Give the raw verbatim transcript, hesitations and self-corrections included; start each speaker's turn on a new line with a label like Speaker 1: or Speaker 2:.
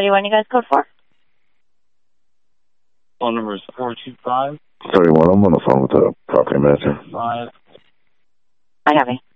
Speaker 1: thirty-one, you guys code for?
Speaker 2: Phone number is four two five.
Speaker 3: thirty-one, I'm on the phone with the property manager.
Speaker 2: Five.
Speaker 1: I have you.